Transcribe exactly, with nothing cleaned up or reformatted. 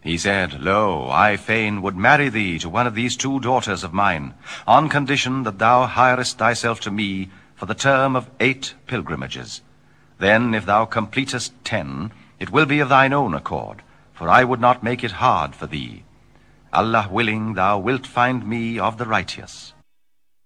He said, Lo, I fain would marry thee to one of these two daughters of mine, on condition that thou hirest thyself to me for the term of eight pilgrimages. Then, if thou completest ten, it will be of thine own accord, for I would not make it hard for thee. Allah willing, thou wilt find me of the righteous.